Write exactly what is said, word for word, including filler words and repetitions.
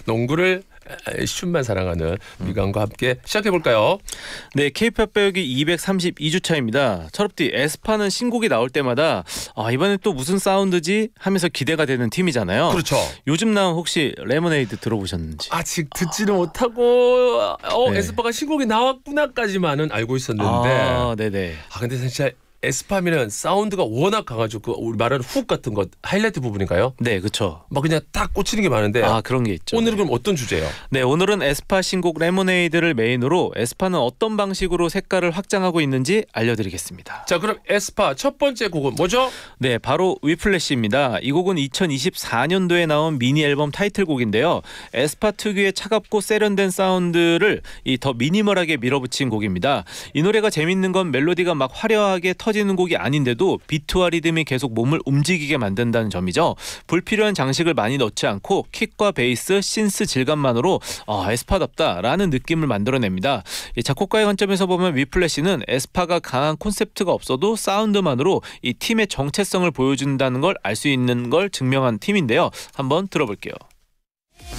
농구를 슛만 사랑하는 미강과 함께 시작해볼까요? 네, K-팝 배우기 이백삼십이 주차입니다. 철업디 에스파는 신곡이 나올 때마다 아, 이번엔 또 무슨 사운드지 하면서 기대가 되는 팀이잖아요. 그렇죠. 요즘 나온 혹시 레모네이드 들어보셨는지? 아직 듣지는 못하고 어, 네. 에스파가 신곡이 나왔구나까지만은 알고 있었는데 아, 네네. 아 근데 진짜 에스파면은 사운드가 워낙 강하죠. 그 우리 말하는 훅 같은 것 하이라이트 부분인가요? 네, 그렇죠. 막 그냥 딱 꽂히는 게 많은데 아, 그런 게 있죠. 오늘은 그럼 어떤 주제예요? 네, 오늘은 에스파 신곡 레모네이드를 메인으로 에스파는 어떤 방식으로 색깔을 확장하고 있는지 알려드리겠습니다. 자, 그럼 에스파 첫 번째 곡은 뭐죠? 네, 바로 위플래시입니다. 이 곡은 이천이십사 년도에 나온 미니 앨범 타이틀곡인데요. 에스파 특유의 차갑고 세련된 사운드를 이 더 미니멀하게 밀어붙인 곡입니다. 이 노래가 재밌는 건 멜로디가 막 화려하게 터지는 곡이 아닌데도 비트와 리듬이 계속 몸을 움직이게 만든다는 점이죠. 불필요한 장식을 많이 넣지 않고 킥과 베이스, 신스 질감만으로 아, 에스파답다라는 느낌을 만들어냅니다. 이 작곡가의 관점에서 보면 위플래시는 에스파가 강한 콘셉트가 없어도 사운드만으로 이 팀의 정체성을 보여준다는 걸 알 수 있는 걸 증명한 팀인데요. 한번 들어볼게요.